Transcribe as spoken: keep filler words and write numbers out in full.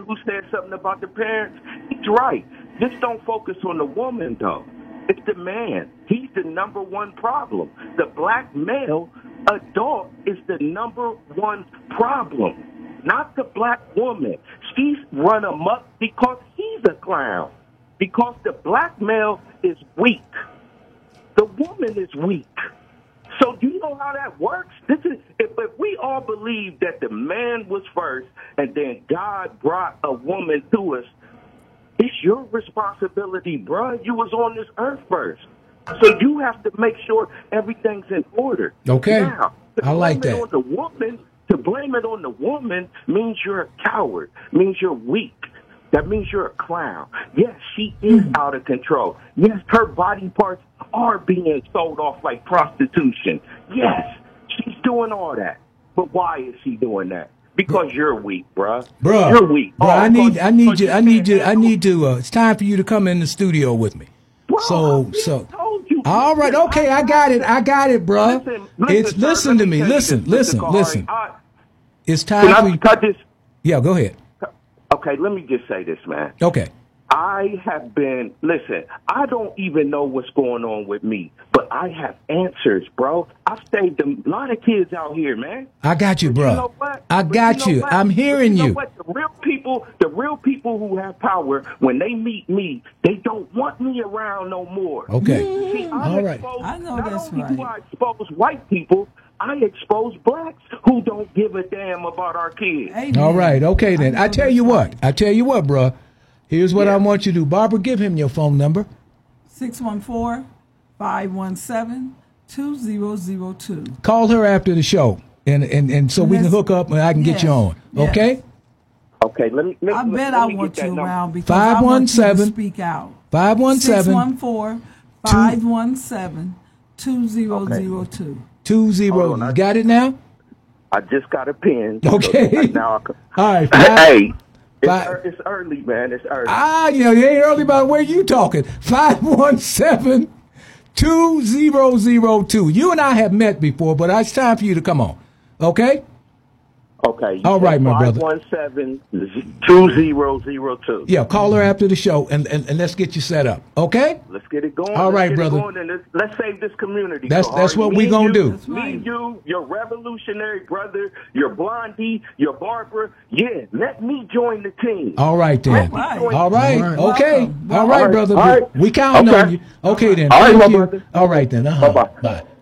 who said something about the parents, he's right. Just don't focus on the woman, though. It's the man. He's the number one problem. The black male adult is the number one problem, not the black woman. She's run amok because he's a clown, because the black male is weak. The woman is weak. So do you know how that works? This is if, if we all believe that the man was first and then God brought a woman to us, it's your responsibility, bruh. You was on this earth first. So you have to make sure everything's in order. Okay. Now, I like that. On the woman, to blame it on the woman means you're a coward, means you're weak. That means you're a clown. Yes, she is out of control. Yes, her body parts are being sold off like prostitution. Yes, she's doing all that. But why is she doing that? Because you're weak, bruh. Bruh, you're weak. Bruh, oh, I need, I need you, you I need you, I handle- need to. Uh, it's time for you to come in the studio with me. Bro, so, I so. told you. All right, okay, I got it, I got it, bruh. Listen, listen, It's sir, listen let to me, tell you listen, this, listen, Mister listen. Kahari, I- It's time Can for I you. cut this? Yeah, go ahead. Okay, let me just say this, man. Okay. I have been, listen, I don't even know what's going on with me, but I have answers, bro. I've saved a lot of kids out here, man. I got you, But bro. You know what? I But got you. you. Know what? I'm But hearing you. Know you. What? The real people, the real people who have power, when they meet me, they don't want me around no more. Okay. See, I All right. expose, I know not that's only right. do I expose white people, I expose blacks who don't give a damn about our kids. Amen. All right. Okay, then. know I tell that's you what. right. I tell you what, bro. Here's what Yeah. I want you to do. Barbara, give him your phone number. six one four, five one seven, two zero zero two. Call her after the show, and and, and so we can Let's- hook up and I can get yes, you on. yes. Okay? Okay, let me. Let, I let- bet let I me want get you that number. around because I want you to 517 speak out. five one six seven one four, five one seven, two zero zero two. two zero. Hold on, I- You got it now? I just got a pen. Okay. So now I can, All right. hey, five- hey, it's, five- ear- it's early, man. It's early. Ah, you know, it ain't early about where you talking. five one seven, two zero zero two. You and I have met before, but it's time for you to come on. Okay? Okay. You All right, my brother. five one seven, two zero zero two. Yeah, call her after the show, and, and, and let's get you set up. Okay? Let's get it going. All Let's right, get brother. It going, and let's, let's save this community. That's- Kahari. that's what Me we and gonna you- do. That's Me right. and you, your revolutionary brother, your Blondie, your Barbara. Yeah, let me join the team. All right, then. All right. All right. All right. Okay. Welcome. All All right, right. brother. All right. We counting Okay. on you. Okay, then. All right, Thank my you. brother. All right, then. Uh-huh. Bye-bye. Bye.